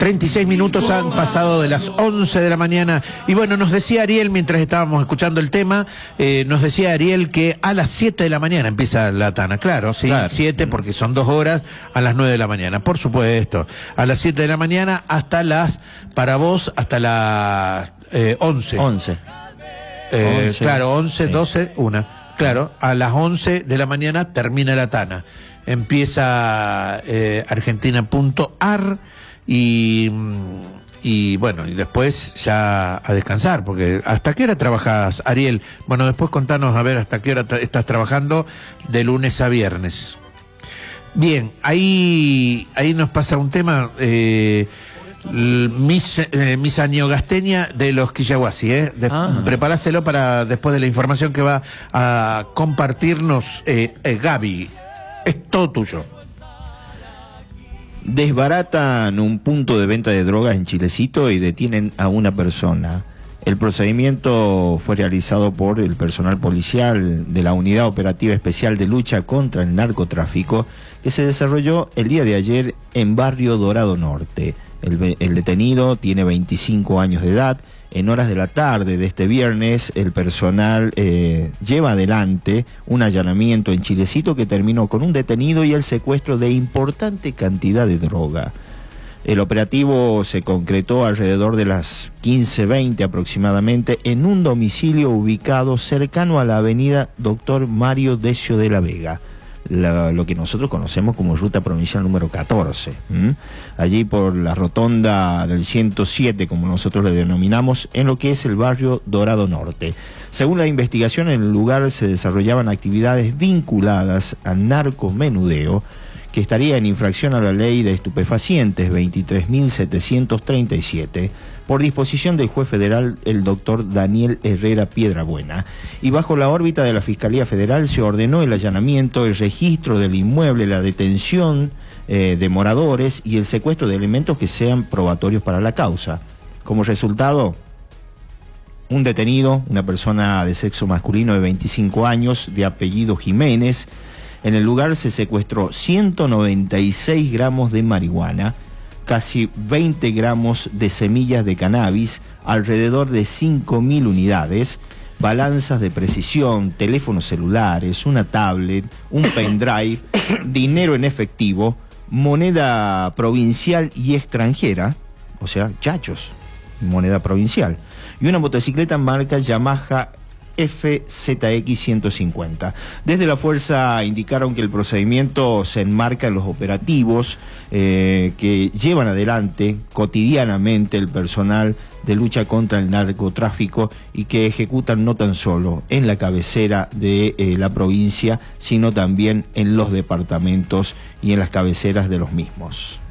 36 minutos han pasado de las 11 de la mañana. Y bueno, nos decía Ariel, mientras estábamos escuchando el tema, nos decía Ariel que a las 7 de la mañana empieza la tana. Claro, sí, claro. 7 porque son 2 horas a las 9 de la mañana. Por supuesto, a las 7 de la mañana hasta las, para vos, hasta las 11. 11. Claro, 11, sí. 12, 1. Claro, a las 11 de la mañana termina la tana. Empieza argentina.ar y bueno, y después ya a descansar, porque ¿hasta qué hora trabajas, Ariel? Bueno, después contanos, a ver, ¿hasta qué hora estás trabajando de lunes a viernes? Bien, ahí nos pasa un tema, misa neogasteña de los Quillahuasi, Preparáselo para después de la información que va a compartirnos Gaby. Es todo tuyo. Desbaratan un punto de venta de drogas en Chilecito y detienen a una persona. El procedimiento fue realizado por el personal policial de la Unidad Operativa Especial de Lucha contra el Narcotráfico, que se desarrolló el día de ayer en Barrio Dorado Norte. El detenido tiene 25 años de edad. En horas de la tarde de este viernes, el personal lleva adelante un allanamiento en Chilecito que terminó con un detenido y el secuestro de importante cantidad de droga. El operativo se concretó alrededor de las 15:20 aproximadamente en un domicilio ubicado cercano a la avenida Dr. Mario Decio de la Vega. Lo que nosotros conocemos como ruta provincial número 14, allí por la rotonda del 107, como nosotros le denominamos, en lo que es el barrio Dorado Norte. Según la investigación, en el lugar se desarrollaban actividades vinculadas al narcomenudeo, que estaría en infracción a la ley de estupefacientes 23.737, por disposición del juez federal, el doctor Daniel Herrera Piedrabuena. Y bajo la órbita de la Fiscalía Federal se ordenó el allanamiento, el registro del inmueble, la detención de moradores y el secuestro de elementos que sean probatorios para la causa. Como resultado, un detenido, una persona de sexo masculino de 25 años, de apellido Jiménez. En el lugar se secuestró 196 gramos de marihuana, casi 20 gramos de semillas de cannabis, alrededor de 5.000 unidades, balanzas de precisión, teléfonos celulares, una tablet, un pendrive, dinero en efectivo, moneda provincial y extranjera, o sea, chachos, moneda provincial, y una motocicleta marca Yamaha FZX 150. Desde la fuerza indicaron que el procedimiento se enmarca en los operativos que llevan adelante cotidianamente el personal de lucha contra el narcotráfico y que ejecutan no tan solo en la cabecera de la provincia, sino también en los departamentos y en las cabeceras de los mismos.